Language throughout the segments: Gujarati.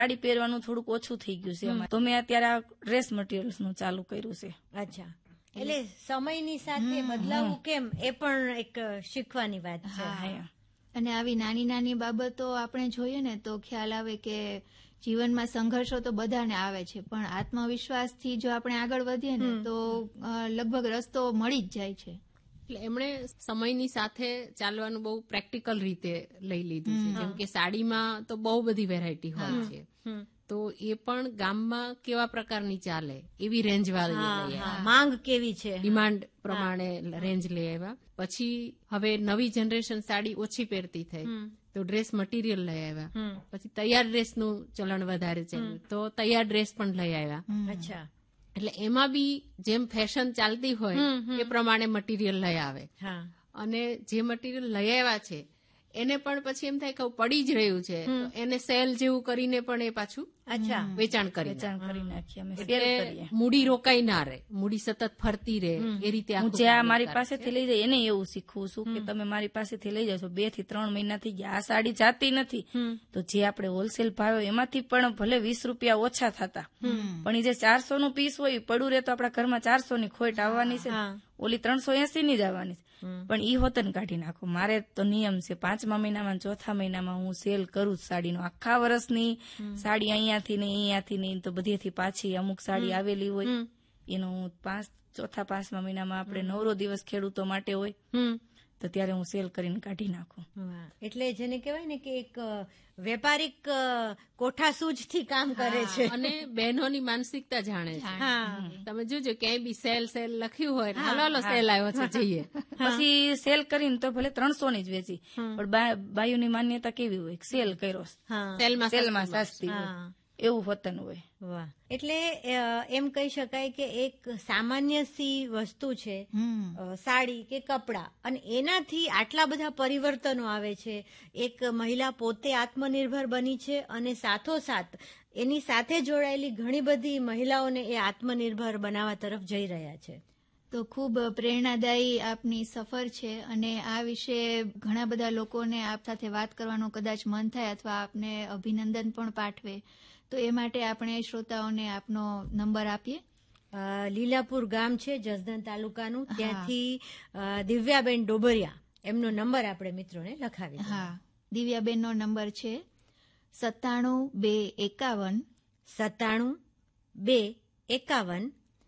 સાડી પહેરવાનું થોડુંક ઓછું થઈ ગયું છે એમાં. તો મેં અત્યારે આ ડ્રેસ મટીરિયલ્સ નું ચાલુ કર્યું છે. અચ્છા, એટલે સમયની સાથે બદલાવું કેમ એ પણ એક શીખવાની વાત છે. અને આવી નાની નાની બાબતો આપણે જોઈએ ને તો ખ્યાલ આવે કે જીવનમાં સંઘર્ષો તો બધાને આવે છે, પણ આત્મવિશ્વાસથી જો આપણે આગળ વધીએ ને તો લગભગ રસ્તો મળી જ જાય છે. એટલે એમણે સમયની સાથે ચાલવાનું બહુ પ્રેક્ટિકલ રીતે લઈ લીધું છે. જેમ કે સાડીમાં તો બહુ બધી વેરાયટી હોય છે, તો એ પણ ગામમાં કેવા પ્રકારની ચાલે એવી રેન્જ વાળી માંગ કેવી છે, ડિમાન્ડ પ્રમાણે રેન્જ લઈ આવ્યા. પછી હવે નવી જનરેશન સાડી ઓછી પહેરતી થઈ તો ડ્રેસ મટીરિયલ લઈ આવ્યા. પછી તૈયાર ડ્રેસનું ચલણ વધારે ચાલ્યું તો તૈયાર ડ્રેસ પણ લઈ આવ્યા. અચ્છા, એટલે એમાં બી જેમ ફેશન ચાલતી હોય એ પ્રમાણે મટીરિયલ લઈ આવે. અને જે મટીરિયલ લઈ આવ્યા છે એને પણ પછી એમ થાય કે પડી જ રહ્યું છે તો એને સેલ જેવું કરીને પણ એ પાછું વેચાણ કરી નાખીએ. મૂડી રોકાઈ ના રહે, મૂડી સતત ફરતી રહે એ રીતે. હું જે આ મારી પાસેથી લઈ જાય એને એવું શીખવું છું કે તમે મારી પાસેથી લઈ જશો 2 થી 3 મહિના થઈ ગયા, આ સાડી જાતી નથી તો જે આપણે હોલસેલ ભાવે એમાંથી પણ ભલે 20 રૂપિયા ઓછા થતા, પણ એ જે 400 નું પીસ હોય પડ્યું રહે તો આપણા ઘરમાં 400 ની ખોટ આવવાની છે, ઓલી 380 ની જ આવવાની છે. પણ ઈ હોતન કાઢી નાખો. મારે તો નિયમ છે 5મા મહિનામાં 4થા મહિનામાં હું સેલ કરું સાડીનો. આખા વર્ષની સાડી અહીંયાથી ને અહીંયાથી ને તો બધેથી પાછી અમુક સાડી આવેલી હોય એનો હું 4થા 5મા મહિનામાં આપણે 9 દિવસ ખેડૂતો માટે હોય તો ત્યારે હું સેલ કરીને કાઢી નાખું. એટલે જેને કહેવાય ને કે એક વેપારિક કોઠાસૂઝ થી કામ કરે છે અને બહેનોની માનસિકતા જાણે છે. તમે જોજો ક્યાંય બી સેલ સેલ લખ્યું હોય હાલો સેલ આવ્યો છે જઈએ, પછી સેલ કરીને તો ભલે 300 ની જ વેચી, પણ બાયુની માન્યતા કેવી હોય, સેલ કર્યો સેલમાં સસ્તી હોય એવું વતન હોય. વાહ, એટલે એમ કહી શકાય કે એક સામાન્ય સી વસ્તુ છે સાડી કે કપડા, અને એનાથી આટલા બધા પરિવર્તનો આવે છે. એક મહિલા પોતે આત્મનિર્ભર બની છે અને સાથોસાથ એની સાથે જોડાયેલી ઘણી બધી મહિલાઓને એ આત્મનિર્ભર બનાવવા તરફ જઈ રહ્યા છે. તો ખૂબ પ્રેરણાદાયી આપની સફર છે અને આ વિશે ઘણા બધા લોકોને આપ સાથે વાત કરવાનું કદાચ મન થાય અથવા આપને અભિનંદન પણ પાઠવે, તો એ માટે આપણે શ્રોતાઓને આપનો નંબર આપીએ. લીલાપુર ગામ છે જસદણ તાલુકાનું, ત્યાંથી દિવ્યાબેન ડોબરિયા એમનો નંબર આપણે મિત્રોને લખાવી. હા, દિવ્યાબેનનો નંબર છે 97 251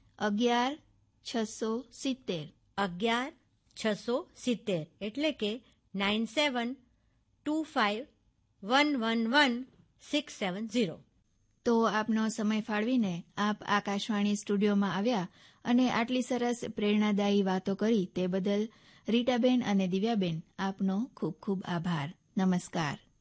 11670 11670, એટલે કે 9725111670. તો આપનો સમય ફાળવીને આપ આકાશવાણી સ્ટુડિયોમાં આવ્યા અને આટલી સરસ પ્રેરણાદાયી વાતો કરી તે બદલ રીટાબેન અને દિવ્યાબેન આપનો ખૂબ ખૂબ આભાર. નમસ્કાર.